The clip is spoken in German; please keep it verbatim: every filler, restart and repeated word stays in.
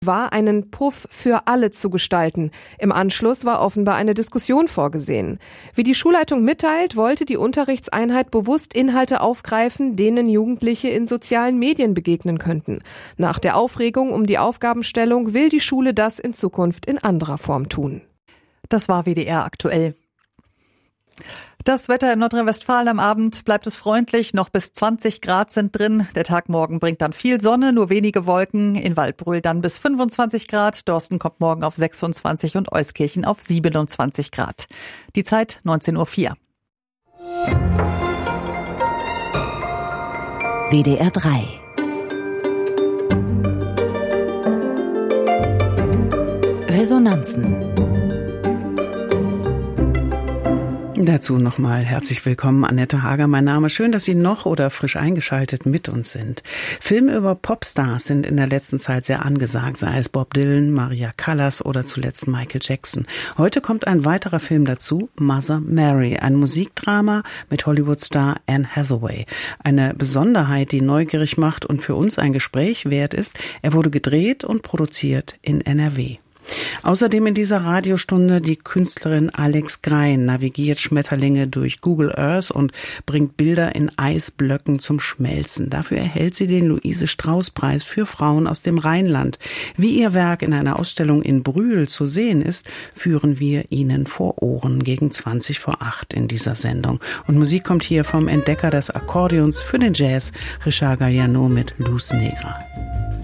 war, einen Puff für alle zu gestalten. Im Anschluss war offenbar eine Diskussion vorgesehen. Wie die Schulleitung mitteilt, wollte die Unterrichtseinheit bewusst Inhalte aufgreifen, denen Jugendliche in sozialen Medien begegnen könnten. Nach der Aufregung um die Aufgabenstellung will die Schule das in Zukunft in anderer Form tun. Das war W D R aktuell. Das Wetter in Nordrhein-Westfalen: am Abend bleibt es freundlich, noch bis zwanzig Grad sind drin. Der Tag morgen bringt dann viel Sonne, nur wenige Wolken. In Waldbröl dann bis fünfundzwanzig Grad. Dorsten kommt morgen auf sechsundzwanzig und Euskirchen auf siebenundzwanzig Grad. Die Zeit neunzehn Uhr vier. W D R drei. Resonanzen. Dazu nochmal herzlich willkommen, Annette Hager, mein Name. Schön, dass Sie noch oder frisch eingeschaltet mit uns sind. Filme über Popstars sind in der letzten Zeit sehr angesagt, sei es Bob Dylan, Maria Callas oder zuletzt Michael Jackson. Heute kommt ein weiterer Film dazu, Mother Mary, ein Musikdrama mit Hollywood-Star Anne Hathaway. Eine Besonderheit, die neugierig macht und für uns ein Gespräch wert ist: Er wurde gedreht und produziert in N R W. Außerdem in dieser Radiostunde die Künstlerin Alex Grein navigiert Schmetterlinge durch Google Earth und bringt Bilder in Eisblöcken zum Schmelzen. Dafür erhält sie den Luise-Strauß-Preis für Frauen aus dem Rheinland. Wie ihr Werk in einer Ausstellung in Brühl zu sehen ist, führen wir Ihnen vor Ohren gegen zwanzig vor acht in dieser Sendung. Und Musik kommt hier vom Entdecker des Akkordeons für den Jazz, Richard Galliano mit Luz Negra.